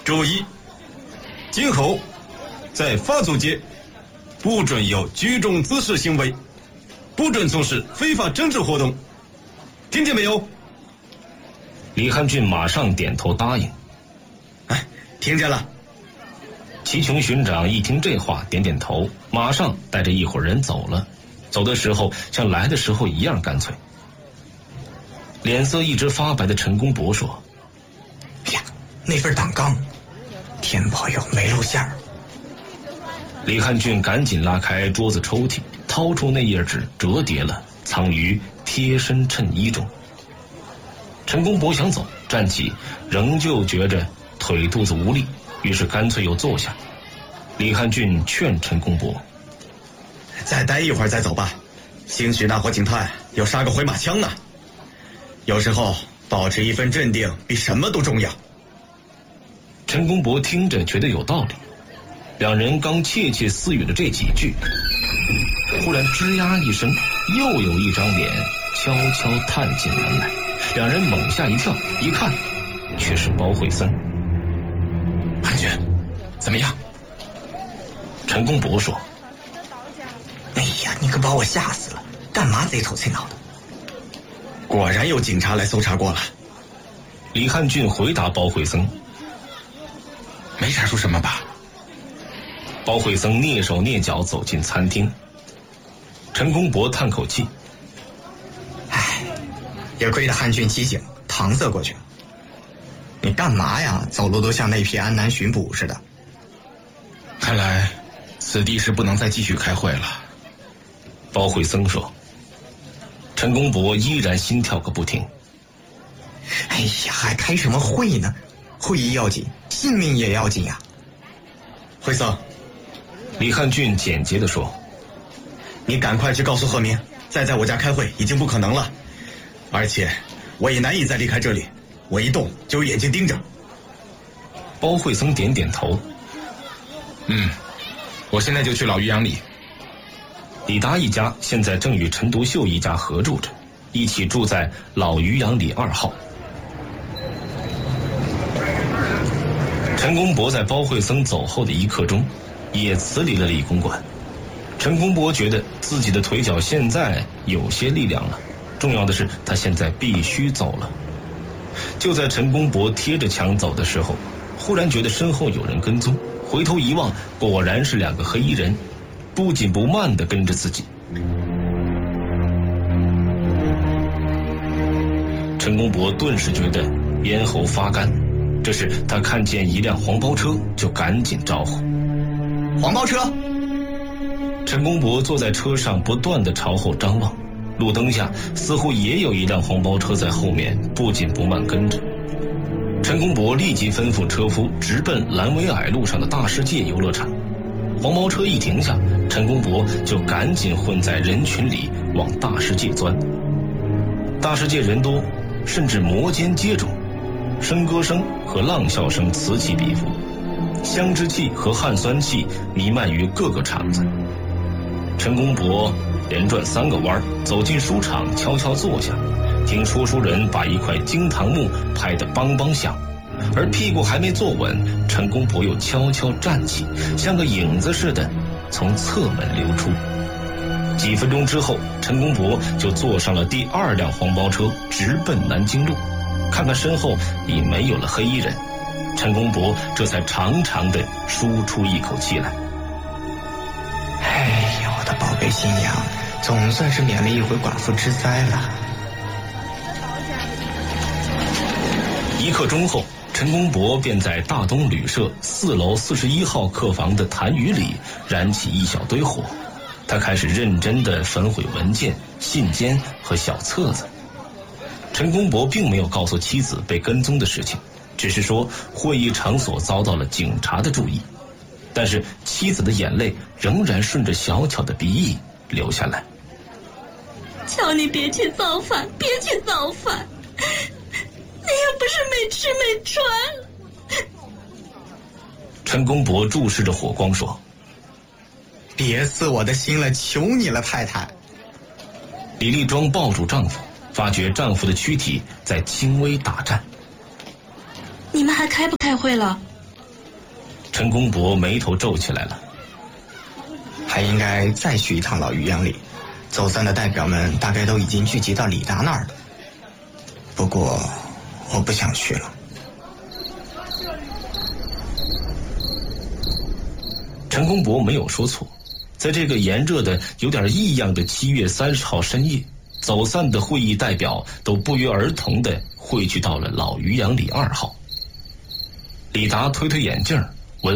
注意，今后在法租界不准有聚众滋事行为，不准从事非法政治活动，听见没有？ 李汉俊马上点头答应。 哎，听见了。 齐琼巡长一听这话，点点头，马上带着一伙人走了。走的时候像来的时候一样干脆。脸色一直发白的陈公博说：“ 哎呀，那份党纲，天保佑没露馅儿。” 李汉俊赶紧拉开桌子抽屉，掏出那页纸，折叠了，藏于贴身衬衣中。陈公博想走，站起，仍旧觉着腿肚子无力，于是干脆又坐下。李汉俊劝陈公博：“ 再待一会儿再走吧，兴许那伙警探又杀个回马枪呢。有时候保持一份镇定比什么都重要。” 陈公博听着觉得有道理，两人刚窃窃私语的这几句，忽然吱呀一声，又有一张脸悄悄探进门来。两人猛吓一跳，一看却是包惠僧。 “汉俊，怎么样？” 陈公博说：“ 哎呀，你可把我吓死了，干嘛贼头贼脑的？” 果然有警察来搜查过了。 李汉俊回答包惠僧：“ 没查出什么吧？” 包惠僧蹑手蹑脚走进餐厅。陈公博叹口气：“ 唉，也亏得汉俊机警，搪塞过去了。你干嘛呀？走路都像那批安南巡捕似的。” 看来此地是不能再继续开会了。 包惠僧说。陈公博依然心跳个不停。 “哎呀，还开什么会呢？会议要紧，性命也要紧呀。” 惠僧， 李汉俊简洁地说：“ 你赶快去告诉贺明，再在我家开会已经不可能了，而且我也难以再离开这里，我一动就有眼睛盯着。” 包惠僧点点头：“ 我现在就去老渔阳里。” 李达一家现在正与陈独秀一家合住着，一起住在老渔阳里2号。陈公博在包惠僧走后的一刻钟，也辞离了李公馆。陈公博觉得自己的腿脚现在有些力量了，重要的是他现在必须走了。就在陈公博贴着墙走的时候，忽然觉得身后有人跟踪，回头一望，果然是2个黑衣人，不紧不慢地跟着自己。陈公博顿时觉得咽喉发干，这时他看见一辆黄包车，就赶紧招呼：“ 黄包车！” 陈公博坐在车上，不断地朝后张望，路灯下似乎也有一辆黄包车在后面不紧不慢跟着。陈公博立即吩咐车夫直奔兰维尔路上的大世界游乐场。黄包车一停下，陈公博就赶紧混在人群里往大世界钻。大世界人多，甚至摩肩接踵，笙歌声和浪笑声此起彼伏，香脂气和汗酸气弥漫于各个场子。陈公博连转3个弯，走进书场，悄悄坐下，听说书人把一块惊堂木拍得梆梆响，而屁股还没坐稳，陈公博又悄悄站起，像个影子似的从侧门溜出。几分钟之后，陈公博就坐上了第2辆黄包车，直奔南京路。看看身后已没有了黑衣人，陈公博这才长长的舒出一口气来。 哎呀，我的宝贝新娘，总算是免了一回寡妇之灾了。 1刻钟后，陈公博便在大东旅社4楼41号客房的痰盂里燃起一小堆火。他开始认真地焚毁文件、信笺和小册子。陈公博并没有告诉妻子被跟踪的事情，只是说会议场所遭到了警察的注意。但是妻子的眼泪仍然顺着小巧的鼻翼流下来。 叫你别去造反，别去造反，你又不是没吃没穿。 陈公博注视着火光说：“ 别刺我的心了，求你了，太太。” 李丽庄抱住丈夫，发觉丈夫的躯体在轻微打颤。 你们还开不开会了？ 陈公博眉头皱起来了。 还应该再去一趟老渔阳里，走散的代表们大概都已经聚集到李达那儿了。不过我不想去了。 陈公博没有说错，在这个炎热的有点异样的7月30号深夜，走散的会议代表都不约而同地汇聚到了老渔阳里2号。李达推推眼镜，